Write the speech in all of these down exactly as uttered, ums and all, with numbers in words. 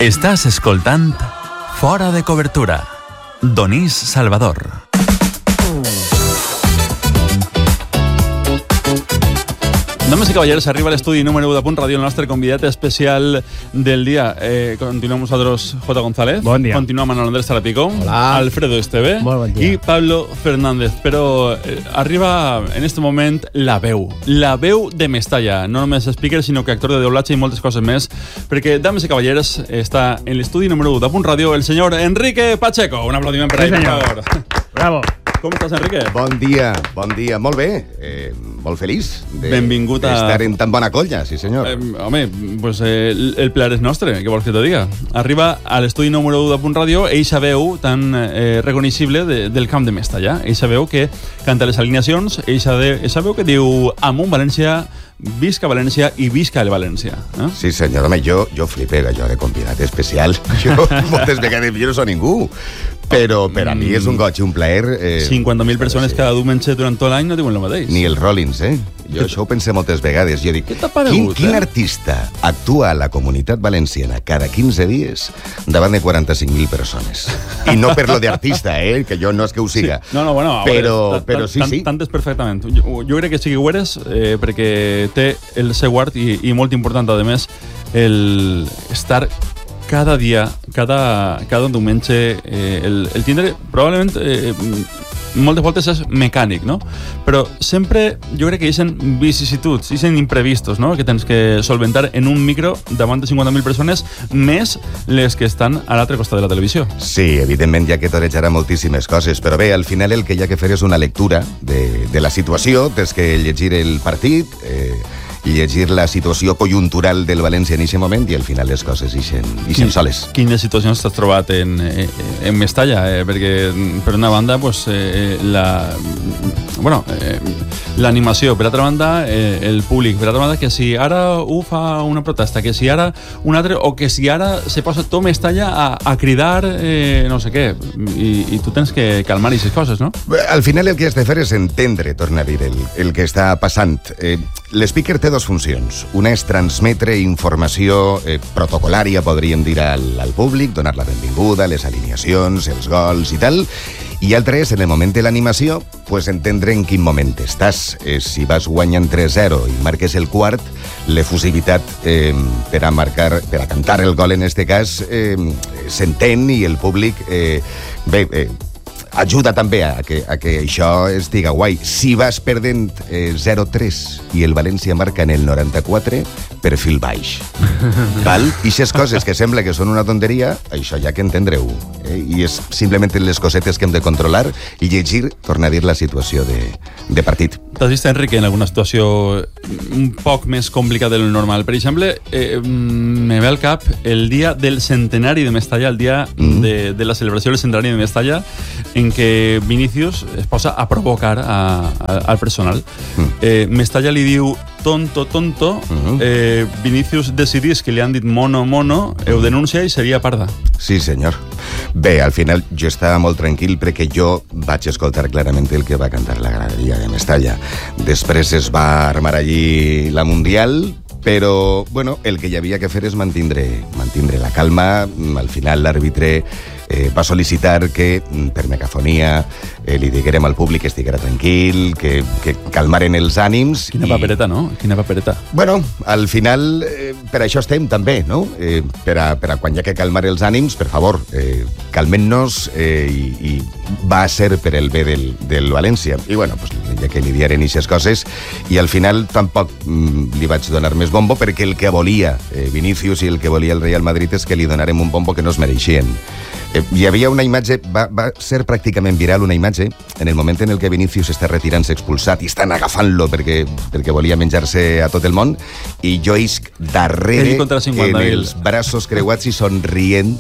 Estàs escoltant Fora de Cobertura. Donís Salvador. Dames i caballeros, arriba a l'estudi número u de Punt Ràdio el nostre convidat especial del dia. Eh, continuem nosaltres, J. González. Bon dia. Continua Manuel Andrés Talapico. Hola. Alfredo Esteve. Molt bon dia. I Pablo Fernández. Però eh, arriba en este moment la veu. La veu de Mestalla. No només speaker, sinó que actor de doblatge i moltes coses més. Perquè, dames i caballeros, està en l'estudi número u de Punt Ràdio el senyor Enrique Pacheco. Un aplaudiment per Sí, ahí, senyor. por favor. Bravo. Com estàs, Enrique? Bon dia, bon dia. Molt bé, eh, molt feliç de, Benvingut a- d'estar en tan bona colla, sí senyor. Eh, home, pues, eh, el, el plaer és nostre, què vols que te diga? Arriba a l'estudi número u de Punt Ràdio eixa veu tan eh, reconeixible de, del camp de Mestalla. Eixa veu que canta les alineacions, eixa, de, eixa veu que diu amunt València, visca València i visca el València. Eh? Sí senyor, home, jo, jo flipé allò de convidat especial. Jo moltes vegades jo no soc ningú, però per a mi és un goig i un plaer. Eh, cinquanta mil persones sí. cada diumenge durant tot l'any no diuen el mateix. Ni el Rollins, eh? Jo això ho pensé moltes vegades. Jo dic, Què t'ha paregut, quin, quin eh? artista actua a la comunitat valenciana cada quinze dies davant de quaranta-cinc mil persones? I no per lo d'artista, eh? Que jo no és que ho siga. Sí. No, no, bueno, a però, veure, però sí, sí. Tantes perfectament. Jo, jo crec que sí que ho eres, eh, perquè té el seu art i, i molt important, a més, el estar cada dia, cada, cada diumenge, eh, el, el tindre, probablement, eh, moltes voltes és mecànic, no? Però sempre jo crec que hi ha vicissituds, hi ha imprevistos, no? Que tens que solventar en un micro davant de cinquanta mil persones, més les que estan a l'altre costat de la televisió. Sí, evidentment hi ha que torejar moltíssimes coses, però bé, al final el que hi ha que fer és una lectura de, de la situació, tens que llegir el partit, eh, llegir la situació conjuntural del València en aquest moment i al final les coses ixen, ixen soles. Quines situacions t'has trobat en, en Mestalla? Eh? Perquè, per una banda, pues, eh, la, bueno, eh, l'animació, per altra banda, eh, el públic, per altra banda, que si ara ho fa una protesta, que si ara un altre, o que si ara se posa tot Mestalla a, a cridar eh, no sé què, i, i tu tens que calmar aquestes coses, no? Al final el que has de fer és entendre, torna a dir, el, el que està passant. Eh, L'speaker té dues funcions. Una és transmetre informació eh, protocolària, podríem dir, al, al públic, donar la benvinguda, les alineacions, els gols i tal, i altra és, en el moment de l'animació, pues, entendre en quin moment estàs. Eh, si vas guanyant tres zero i marques el quart, l'efusivitat eh, per a marcar, per a cantar el gol en este cas, eh, s'entén i el públic eh, bé, eh, ajuda també a que, a que això estiga guai. Si vas perdent eh, zero tres i el València marca en el noranta-quatre, perfil baix. Val? I aquestes coses que sembla que són una tonteria, això ja que entendreu. Eh? I és simplement les cosetes que hem de controlar i llegir, tornar a dir, la situació de, de partit. T'has vist, Enrique, en alguna situació un poc més complicada del normal? Per exemple, eh, me ve al cap el dia del centenari de Mestalla, el dia mm. de, de la celebració del centenari de Mestalla, en què Vinícius es posa a provocar a, a, al personal. Mm. Eh, Mestalla li diu tonto, tonto, mm-hmm. eh, Vinícius decidís que li han dit mono, mono, ho denuncia i seria parda. Sí, senyor. Bé, al final jo estava molt tranquil perquè jo vaig escoltar clarament el que va cantar la graderia de Mestalla. Després es va armar allí la Mundial, però, bueno, el que hi havia que fer és mantindre, mantindre la calma. Al final l'àrbitre eh, va sol·licitar que, per megafonia, eh, li diguérem al públic que estiguera tranquil, que, que calmaren els ànims. Quina i... papereta, no? Quina papereta. Bueno, al final, eh, per això estem també, no? Eh, per, a, per a quan hi ha que calmar els ànims, per favor, eh, calmen-nos eh, i, i va ser per el bé del, del València. I bueno, pues, ja que li diaren aquestes coses, i al final tampoc mm, li vaig donar més bombo perquè el que volia eh, Vinícius i el que volia el Real Madrid és que li donarem un bombo que no es mereixien. Eh, hi havia una imatge, va, va ser pràcticament viral una imatge, en el moment en el que Vinícius està retirant-se expulsat i estan agafant-lo perquè, perquè volia menjar-se a tot el món, i jo isc darrere en els braços creuats i somrient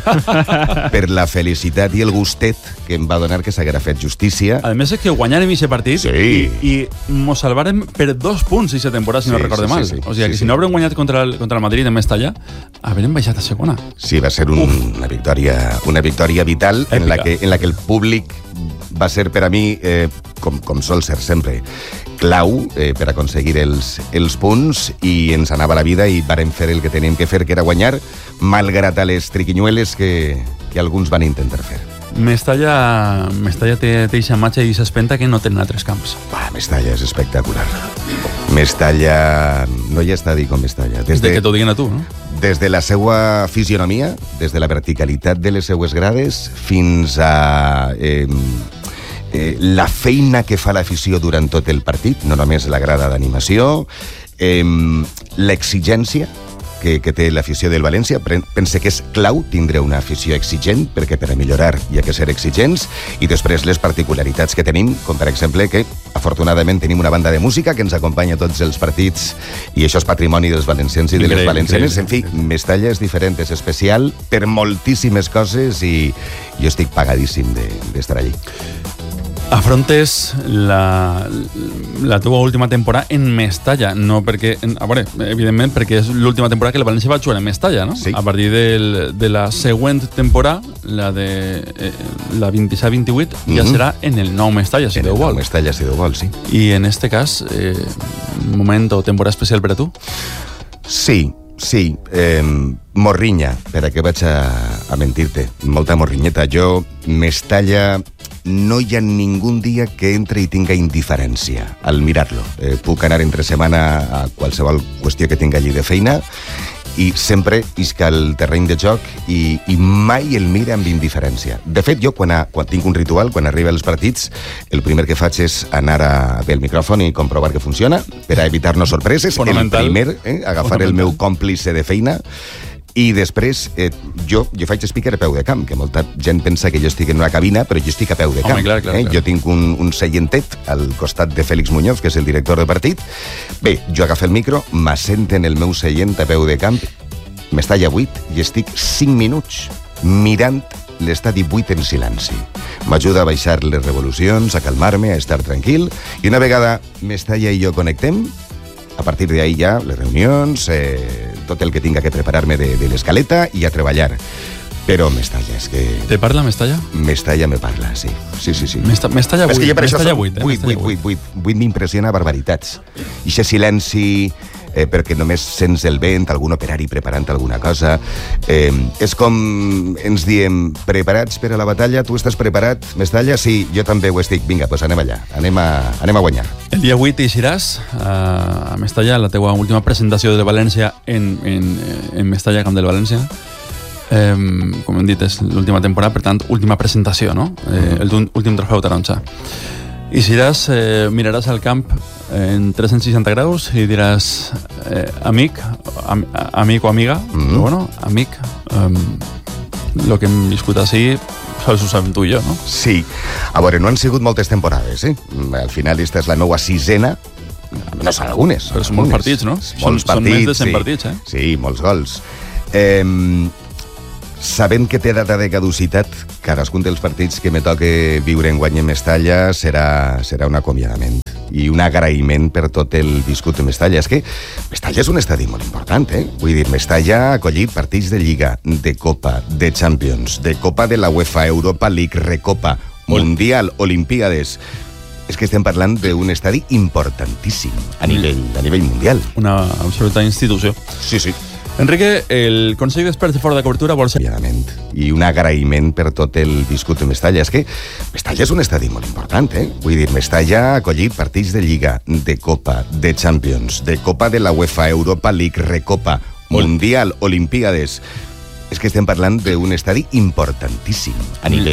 per la felicitat i el gustet que em va donar que s'haguera fet justícia. A més és que guanyarem aquest partit sí. i, i mos salvarem per dos punts aquesta temporada, si sí, no recorde sí, mal. Sí, sí, o sigui, sí, que sí. si no haurem guanyat contra el, contra el Madrid en Mestalla, haurem baixat a segona. Sí, va ser un, una victòria una victòria vital en la, que, en la que el públic va ser per a mi, eh, com, com sol ser sempre, clau eh, per aconseguir els, els punts, i ens anava la vida i vàrem fer el que teníem que fer, que era guanyar, malgrat a les triquinyueles que, que alguns van intentar fer. Mestalla, Mestalla té eixa imatge i s'espenta que no tenen altres camps. Va, Mestalla és espectacular. Mestalla... No hi ha estadi com Mestalla. Des de, de que t'ho diguen a tu, no? Des de la seva fisionomia, des de la verticalitat de les seues grades, fins a... Eh, eh, la feina que fa l'afició durant tot el partit, no només la grada d'animació, eh, l'exigència que, que té l'afició del València. Pense que és clau tindre una afició exigent, perquè per a millorar hi ha que ser exigents, i després les particularitats que tenim, com per exemple que afortunadament tenim una banda de música que ens acompanya a tots els partits, i això és patrimoni dels valencians i de les valencianes. En fi, Mestalla és diferent, és especial per moltíssimes coses, i jo estic pagadíssim d'estar allí. Afrontes la, la teva última temporada en Mestalla, no perquè, a veure, evidentment perquè és l'última temporada que el València va jugar en Mestalla, no? Sí. A partir del, de la següent temporada, la de eh, la vint-i-set vint-i-vuit, mm-hmm. ja serà en el nou Mestalla, si en Déu vol. En el nou Mestalla, si Déu vol, sí. I en este cas, eh, moment o temporada especial per a tu? Sí, sí. Eh, morrinya, per a què vaig a, a mentir-te. Molta morrinyeta. Jo, Mestalla... No hi ha ningú dia que entre i tinga indiferència al mirar-lo. Eh, puc anar entre setmana a qualsevol qüestió que tinga allí de feina i sempre isca el terreny de joc i, i mai el mira amb indiferència. De fet, jo quan, a, quan tinc un ritual, quan arriba als partits, el primer que faig és anar a fer el micròfon i comprovar que funciona, per a evitar-nos sorpreses. El primer, eh, agafar el meu còmplice de feina. I després, eh, jo, jo faig speaker a peu de camp, que molta gent pensa que jo estic en una cabina, però jo estic a peu de camp. Home, clar, clar, eh? clar. Jo tinc un, un seientet al costat de Félix Muñoz, que és el director de partit. Bé, jo agafo el micro, m'assento en el meu seient a peu de camp, Mestalla vuit, i estic cinc minuts mirant l'estadi vuit en silenci. M'ajuda a baixar les revolucions, a calmar-me, a estar tranquil, i una vegada Mestalla i jo connectem, a partir d'ahí ja les reunions, eh, tot el que tinga que preparar-me de, de l'escaleta i a treballar. Però Mestalla, és que... Te parla Mestalla? Mestalla me parla, sí. Sí, sí, sí. Mesta, Mestalla vuit. És que jo per Mestalla això vuit, eh? vuit, vuit, vuit, vuit, vuit m'impressiona barbaritats. Ixe silenci, eh, perquè només sents el vent, algun operari preparant alguna cosa. Eh, és com ens diem, preparats per a la batalla? Tu estàs preparat, Mestalla? Sí, jo també ho estic. Vinga, doncs anem allà. Anem a, anem a guanyar. El dia vuit eixiràs a Mestalla, la teua última presentació de València en, en, en Mestalla, Camp del València. Eh, com hem dit, és l'última temporada, per tant, última presentació, no? Eh, l'últim trofeu taronja. Eixiràs, eh, miraràs al camp en tres-cents seixanta graus i diràs eh, amic, am, amic o amiga, mm-hmm. bueno, amic, eh, lo que hem viscut així sols ho sabem tu i jo, no? Sí. A veure, no han sigut moltes temporades, eh? Al final, esta és la meva sisena. No són algunes. Però són molts partits, no? Molts són, partits, són més de cent sí. partits, eh? Sí, molts gols. Eh, sabent que té data de caducitat, cadascun dels partits que me toque viure en guany en Mestalla serà, serà un acomiadament i un agraïment per tot el viscut de Mestalla. És que Mestalla és un estadi molt important, eh? Vull dir, Mestalla ha acollit partits de Lliga, de Copa, de Champions, de Copa de la UEFA, Europa League, Recopa, Mundial, Olimpíades. És que estem parlant d'un estadi importantíssim a nivell, a nivell mundial. Una absoluta institució. Sí, sí. Enrique, el Consell d'Experts de Fora de Cobertura vol ser... I un agraïment per tot el viscut de Mestalla. És que Mestalla és un estadi molt important, eh? Vull dir, Mestalla ha acollit partits de Lliga, de Copa, de Champions, de Copa de la UEFA, Europa League, Recopa, Mundial, Olimpíades. És que estem parlant d'un estadi importantíssim a nivell,